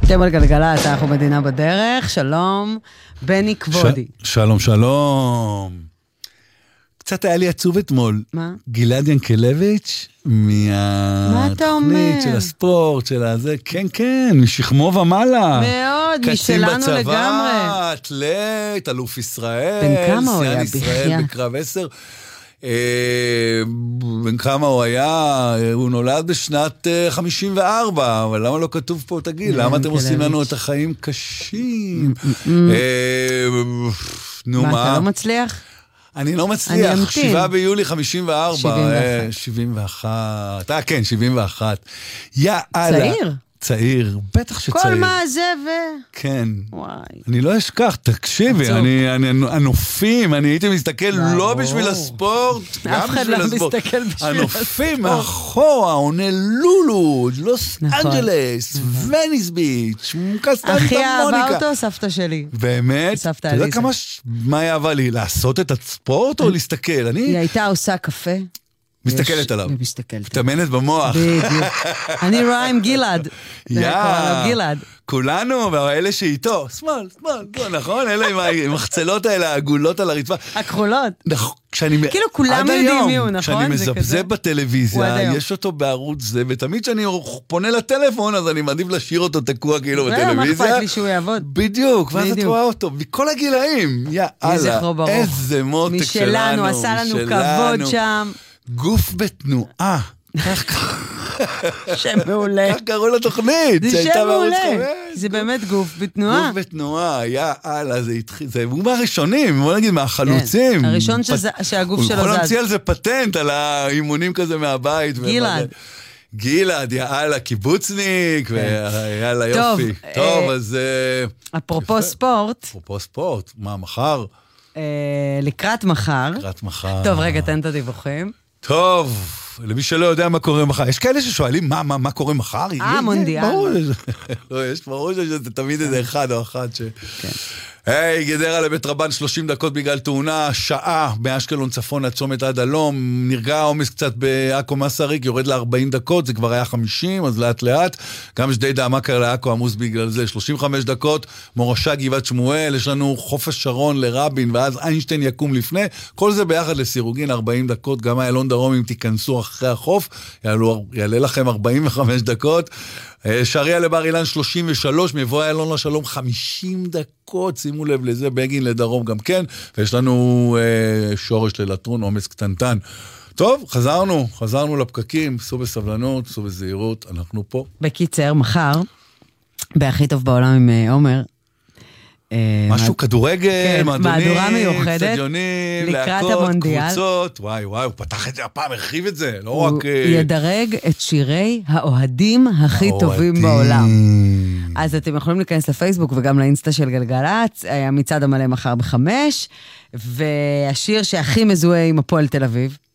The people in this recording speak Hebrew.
אתם על גלגלת, אנחנו מדינה בדרך, שלום, בני כבודי. שלום, שלום. קצת היה לי עצוב אתמול. מה? גלעד ינקלביץ' מהתוכנית של הספורט, של הזה, כן, כן, משכמו ומעלה. מאוד, משלנו לגמרי. קצין בצבא, אתלט, אלוף ישראל. בן כמה הוא היה ישראל בקרב 10. בן כמה הוא היה, הוא נולד בשנת 54, אבל למה לא כתוב פה, תגיד, למה אתם עושים לנו את החיים קשים? נו מה? אתה לא מצליח? אני לא מצליח, 7 ביולי 54, 71, כן, 71. צעיר. צעיר, בטח שצעיר. כל מה זה כן. וואי. אני לא אשכח, תקשיבי, הנופים, אני הייתי מסתכל לא בשביל הספורט, אף אחד לא מסתכל בשביל הספורט. הנופים מאחורה, הונלולו, לוס אנג'לס, וניס ביץ', קסטנטה מוניקה. הכי אהבה אותו, סבתא שלי. באמת? אתה יודע כמה, מה היא אהבה לי? לעשות את הספורט או להסתכל? היא הייתה עושה קפה. מסתכלת עליו. מסתכלת. מתאמנת במוח. בדיוק. אני רואה עם גלעד. גלעד. כולנו, ואלה שאיתו. שמאל, נכון? אלה עם החצלות האלה, העגולות על הרצפה. הכחולות. כאילו כולם יודעים מי הוא, נכון? כשאני מזבזב בטלוויזיה, יש אותו בערוץ זה, ותמיד כשאני פונה לטלפון, אז אני מעדיף לשאיר אותו תקוע כאילו בטלוויזיה. מה אכפת לי שהוא יעבוד? בדיוק, ואז את רואה אותו, מכל הגילאים. יאללה, איזה מותק שלנו. משלנו, עשה לנו כבוד שם. גוף בתנועה. שם מעולה. כך קראו לתוכנית. זה שם מעולה. זה באמת גוף בתנועה. גוף בתנועה, יאללה, זה הוא מהראשונים, בוא נגיד, מהחלוצים. הראשון שהגוף שלו זז. הוא יכול להמציא על זה פטנט, על האימונים כזה מהבית. גלעד, יאללה, קיבוצניק, ויאללה, יופי. טוב, אז... אפרופו ספורט. מה, מחר? לקראת מחר. טוב, רגע, תן את הדיווחים. טוב, למי שלא יודע מה קורה מחר. יש כאלה ששואלים מה קורה מחר? מונדיאל. יש ברור שזה תמיד איזה אחד או אחת ש... היי, גדרה לבית רבן 30 דקות בגלל תאונה, שעה מאשקלון צפון עד צומת עד הלום, נרגע העומס קצת בעכו מסריק, יורד ל-40 דקות, זה כבר היה 50, אז לאט לאט, גם שדי עמק לעכו עמוס בגלל זה, 35 דקות, מורשה גבעת שמואל, יש לנו חוף השרון לרבין, ואז איינשטיין יקום לפני, כל זה ביחד לסירוגין 40 דקות, גם איילון דרום אם תיכנסו אחרי החוף, יעלה לכם 45 דקות, שעריה לבר אילן 33, מבוא איילון לשלום 50 דקות, שימו לב לזה, בגין לדרום גם כן, ויש לנו שורש ללטרון, עומס קטנטן. טוב, חזרנו לפקקים, סעו בסבלנות, סעו בזהירות, אנחנו פה. בקיצר, מחר, בהכי טוב בעולם עם עומר, משהו כדורגל, מהדורה מיוחדת, סטדיונים, להקות, קבוצות, וואי, הוא פתח את זה הפעם, הרחיב את זה, לא רק... הוא ידרג את שירי האוהדים הכי טובים בעולם. אז אתם יכולים להיכנס לפייסבוק וגם לאינסטה של גלגלץ, המצעד המלא מחר ב5, והשיר שהכי מזוהה עם הפועל תל אביב,